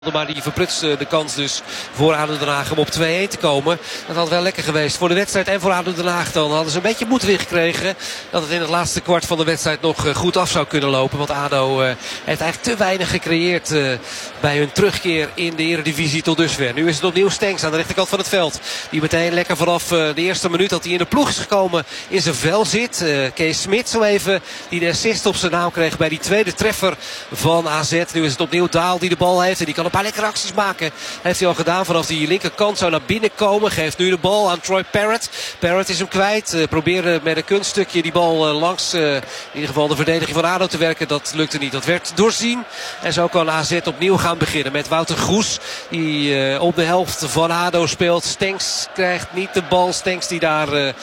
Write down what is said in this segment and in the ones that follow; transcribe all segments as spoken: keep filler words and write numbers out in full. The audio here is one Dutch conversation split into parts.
Maar die verprutste de kans dus voor A D O Den Haag om op twee-een te komen. Dat had wel lekker geweest voor de wedstrijd en voor A D O Den Haag. Dan hadden ze een beetje moed weer gekregen dat het in het laatste kwart van de wedstrijd nog goed af zou kunnen lopen. Want A D O uh, heeft eigenlijk te weinig gecreëerd uh, bij hun terugkeer in de Eredivisie tot dusver. Nu is het opnieuw Stenks aan de rechterkant van het veld. Die meteen lekker vanaf uh, de eerste minuut dat hij in de ploeg is gekomen in zijn vel zit. Uh, Kees Smit zo even die de assist op zijn naam kreeg bij die tweede treffer van A Z. Nu is het opnieuw Daal die de bal heeft en die kan een paar lekkere acties maken. Heeft hij al gedaan vanaf die linkerkant. Zou naar binnen komen. Geeft nu de bal aan Troy Parrott. Parrott is hem kwijt. Uh, probeerde met een kunststukje die bal uh, langs uh, in ieder geval de verdediging van A D O te werken. Dat lukte niet. Dat werd doorzien. En zo kan A Z opnieuw gaan beginnen met Wouter Groes. Die uh, op de helft van A D O speelt. Stenks krijgt niet de bal. Stenks die daar uh,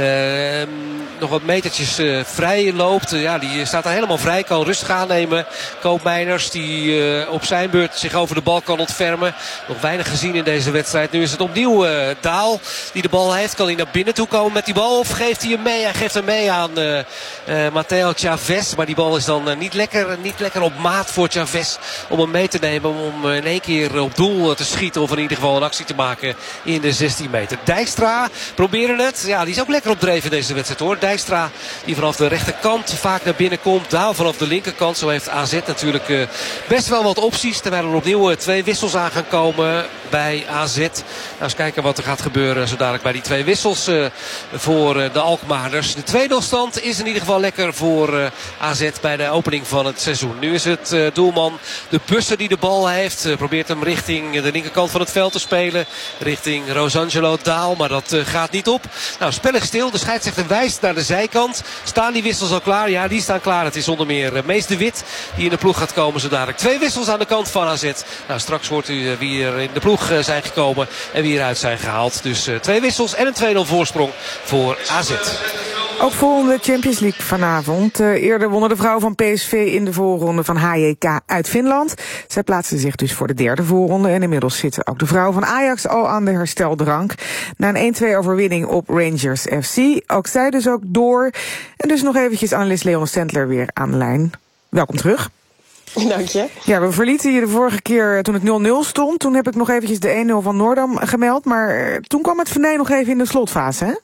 uh, nog wat metertjes uh, vrij loopt. Uh, ja, die staat daar helemaal vrij. Kan rustig aannemen. Koopmeiners die uh, op zijn beurt zich over de bal kan ontfermen. Nog weinig gezien in deze wedstrijd. Nu is het opnieuw uh, Daal die de bal heeft. Kan hij naar binnen toe komen met die bal? Of geeft hij hem mee? Hij geeft hem mee aan uh, uh, Matteo Chavez. Maar die bal is dan uh, niet, lekker, niet lekker op maat voor Chavez. Om hem mee te nemen. Om uh, in één keer op doel uh, te schieten. Of in ieder geval een actie te maken in de zestien meter. Dijkstra proberen het. Ja, die is ook lekker op dreef in deze wedstrijd hoor. Dijkstra die vanaf de rechterkant vaak naar binnen komt. Daal vanaf de linkerkant. Zo heeft A Z natuurlijk uh, best wel wat opties. Terwijl er opnieuw uh, twee wissels aan gaan komen bij A Z. Nou, eens kijken wat er gaat gebeuren zo dadelijk bij die twee wissels uh, voor uh, de Alkmaarders. De twee nul stand is in ieder geval lekker voor uh, A Z bij de opening van het seizoen. Nu is het uh, doelman de Bussen die de bal heeft. Uh, probeert hem richting de linkerkant van het veld te spelen. Richting Rosangelo Daal. Maar dat uh, gaat niet op. Nou, spellig stil. De scheidsrechter wijst naar de zijkant. Staan die wissels al klaar? Ja, die staan klaar. Het is onder meer uh, Mees de Wit die in de ploeg gaat komen zo dadelijk. Twee wissels aan de kant van A Z. Nou, straks hoort u wie er in de ploeg zijn gekomen en wie eruit zijn gehaald. Dus uh, twee wissels en een twee nul voorsprong voor A Z. Ook volgende Champions League vanavond. Uh, eerder wonnen de vrouwen van P S V in de voorronde van H J K uit Finland. Zij plaatsten zich dus voor de derde voorronde. En inmiddels zitten ook de vrouwen van Ajax al aan de hersteldrank. Na een één-twee overwinning op Rangers F C. Ook zij dus ook door. En dus nog eventjes analist Leon Stendler weer aan de lijn. Welkom terug. Dank je. Ja, we verlieten je de vorige keer toen het nul nul stond. Toen heb ik nog eventjes de één nul van Noordam gemeld. Maar toen kwam het venijn nog even in de slotfase, hè?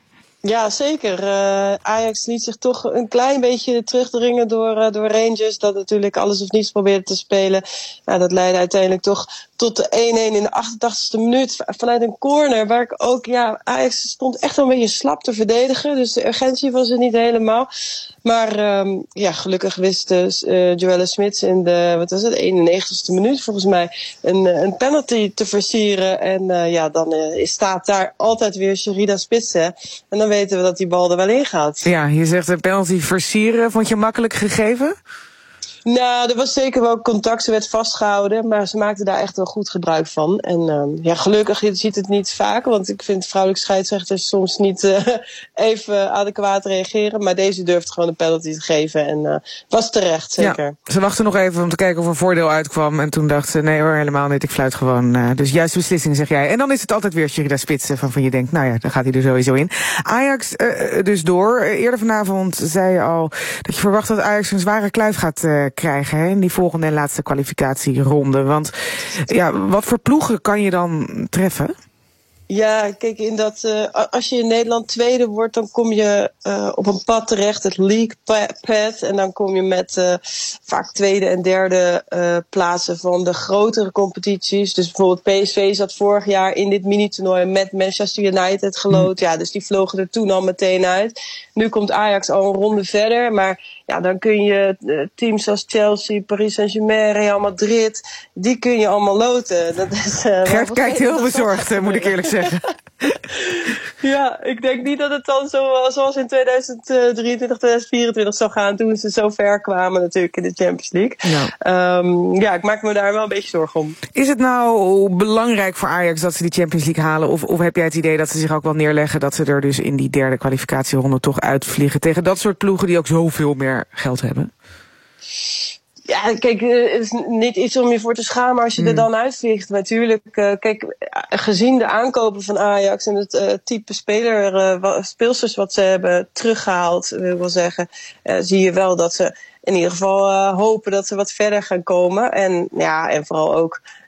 Ja, zeker. Uh, Ajax liet zich toch een klein beetje terugdringen door, uh, door Rangers. Dat natuurlijk alles of niets probeerde te spelen. Nou, dat leidde uiteindelijk toch tot de één-één in de achtentachtigste minuut. Vanuit een corner waar ik ook, ja, Ajax stond echt wel een beetje slap te verdedigen. Dus de urgentie was er niet helemaal. Maar um, ja, gelukkig wist uh, Joelle Smits in de, wat was het, eenennegentigste minuut volgens mij, een, een penalty te versieren. En uh, ja, dan uh, staat daar altijd weer Sherida Spitsen. En dan weten we dat die bal er wel in gaat. Ja, je zegt een penalty versieren. Vond je makkelijk gegeven? Nou, er was zeker wel contact. Ze werd vastgehouden, maar ze maakte daar echt wel goed gebruik van. En uh, ja, gelukkig, je ziet het niet vaak, want ik vind vrouwelijke scheidsrechters soms niet uh, even adequaat reageren. Maar deze durfde gewoon een penalty te geven en uh, was terecht, zeker. Ja, ze wachtte nog even om te kijken of er voordeel uitkwam. En toen dacht ze, nee hoor, helemaal niet, ik fluit gewoon. Uh, dus juiste beslissing, zeg jij. En dan is het altijd weer Sherida Spitsen, van van je denkt, nou ja, dan gaat hij er sowieso in. Ajax uh, dus door. Eerder vanavond zei je al dat je verwacht dat Ajax een zware kluif gaat uh, krijgen, hè, in die volgende en laatste kwalificatieronde. Want ja, wat voor ploegen kan je dan treffen? Ja, kijk, in dat, uh, als je in Nederland tweede wordt, dan kom je uh, op een pad terecht, het League Path. En dan kom je met uh, vaak tweede en derde uh, plaatsen van de grotere competities. Dus bijvoorbeeld P S V zat vorig jaar in dit mini-toernooi met Manchester United geloot. Ja, dus die vlogen er toen al meteen uit. Nu komt Ajax al een ronde verder, maar ja, dan kun je uh, teams als Chelsea, Paris Saint-Germain, Real Madrid, die kun je allemaal loten. Dat is, uh, Gert kijkt heel bezorgd, uh, moet ik eerlijk zeggen. Ja, ik denk niet dat het dan zo, zoals in tweeduizend drieëntwintig, tweeduizend vierentwintig zou gaan toen ze zo ver kwamen natuurlijk in de Champions League. Ja. Um, ja, ik maak me daar wel een beetje zorgen om. Is het nou belangrijk voor Ajax dat ze die Champions League halen? Of, of heb jij het idee dat ze zich ook wel neerleggen dat ze er dus in die derde kwalificatieronde toch uitvliegen tegen dat soort ploegen die ook zoveel meer geld hebben? Ja, kijk, het is niet iets om je voor te schamen als je mm. er dan uitvliegt. Natuurlijk, uh, kijk, gezien de aankopen van Ajax en het uh, type speler, uh, speelsters wat ze hebben teruggehaald, wil ik wel zeggen, uh, zie je wel dat ze in ieder geval uh, hopen dat ze wat verder gaan komen. En, ja, en vooral ook